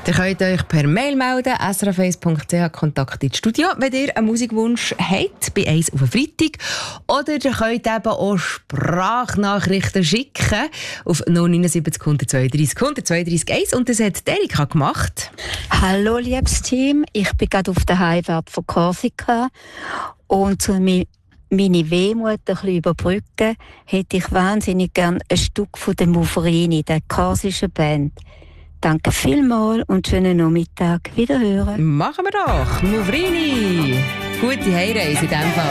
Ihr könnt euch per Mail melden, srf1.ch, Kontakt ins Studio, wenn ihr einen Musikwunsch habt, bei 1 auf einen Freitag. Oder ihr könnt eben auch Sprachnachrichten schicken auf 079 132 132 1. Und das hat Erika gemacht. Hallo, liebes Team. Ich bin gerade auf der Heimfahrt von Korsika. Und zu meine Wehmut ein bisschen überbrücken, hätte ich wahnsinnig gern ein Stück von der Muverini, der korsischen Band. Danke vielmals und schönen Nachmittag. Wiederhören. Machen wir doch. Muverini. Gute Heimreise in diesem Fall.